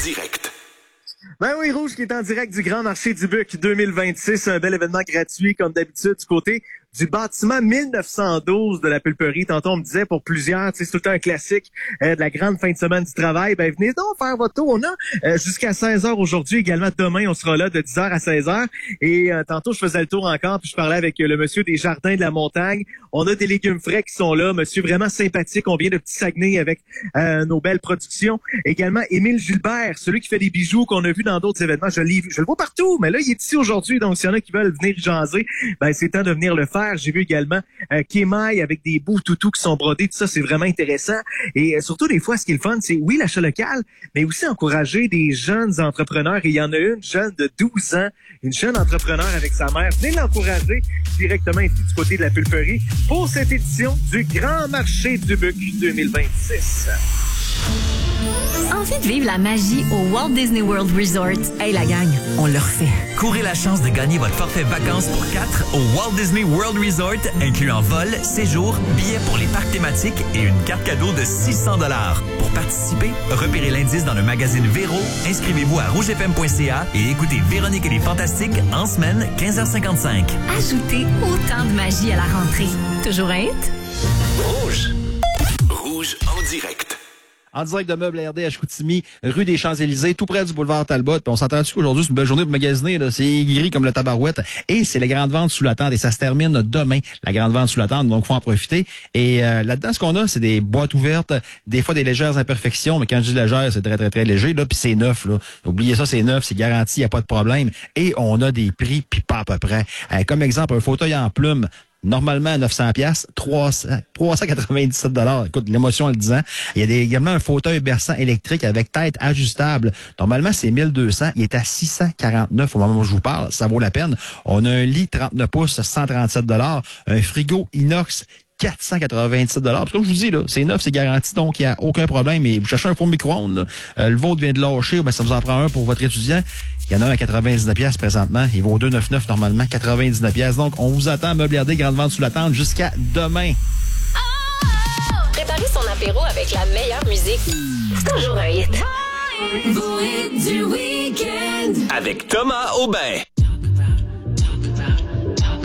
direct. Ben oui, Rouge qui est en direct du Grand Marché du Buc 2026, un bel événement gratuit comme d'habitude du côté du bâtiment 1912 de la Pulperie. Tantôt, on me disait pour plusieurs, c'est tout le temps un classique de la grande fin de semaine du travail. Ben venez donc faire votre tour. On a jusqu'à 16h aujourd'hui, également demain, on sera là de 10h à 16h. Et tantôt, je faisais le tour encore, puis je parlais avec le monsieur des Jardins de la Montagne. On a des légumes frais qui sont là, monsieur vraiment sympathique. On vient de Petit Saguenay avec nos belles productions. Également, Émile Gilbert, celui qui fait des bijoux qu'on a vu dans d'autres événements. Je le vois partout, mais là, il est ici aujourd'hui. Donc, s'il y en a qui veulent venir jaser, ben c'est temps de venir le faire. J'ai vu également Kémaï avec des beaux toutous qui sont brodés. Tout ça, c'est vraiment intéressant. Et surtout, des fois, ce qui est le fun, c'est, oui, l'achat local, mais aussi encourager des jeunes entrepreneurs. Et il y en a une jeune de 12 ans, une jeune entrepreneur avec sa mère. Venez l'encourager directement ici du côté de la Pulperie pour cette édition du Grand Marché du Buc 2026. Envie de vivre la magie au Walt Disney World Resort? Hey, la gang, on le refait. Courez la chance de gagner votre forfait vacances pour 4 au Walt Disney World Resort, incluant vol, séjour, billets pour les parcs thématiques et une carte cadeau de 600 $. Pour participer, repérez l'indice dans le magazine Véro, inscrivez-vous à rougefm.ca et écoutez Véronique et les Fantastiques en semaine, 15h55. Ajoutez autant de magie à la rentrée. Toujours un hit? Rouge. Rouge en direct. En direct de Meubles RD à Chicoutimi, rue des Champs-Élysées, tout près du boulevard Talbot. Puis on s'entend-tu qu'aujourd'hui, c'est une belle journée pour magasiner, là. C'est gris comme le tabarouette. Et c'est la grande vente sous la tente. Et ça se termine demain, la grande vente sous la tente. Donc, faut en profiter. Et là-dedans, ce qu'on a, c'est des boîtes ouvertes, des fois des légères imperfections. Mais quand je dis légère, c'est très, très, très léger. Là, puis c'est neuf, là. Oubliez ça, c'est neuf, c'est garanti, il n'y a pas de problème. Et on a des prix, puis pas à peu près. Comme exemple, un fauteuil en plume. Normalement, à 900 pièces, 397 $. Écoute, l'émotion en le disant. Il y a également un fauteuil berçant électrique avec tête ajustable. Normalement, c'est 1200. Il est à 649 au moment où je vous parle. Ça vaut la peine. On a un lit 39 pouces, 137 $. Un frigo inox, 497 $. Parce que comme je vous dis, là, c'est neuf, c'est garanti, donc il n'y a aucun problème. Et vous cherchez un four micro-ondes, le vôtre vient de lâcher, ben, ça vous en prend un pour votre étudiant. Il y en a un à 99 pièces présentement. Il vaut 299 normalement, 99 pièces. Donc, on vous attend à Meubles RD, grande vente sous la tente jusqu'à demain. Préparez son apéro avec la meilleure musique. C'est toujours un hit. Avec Thomas Aubin.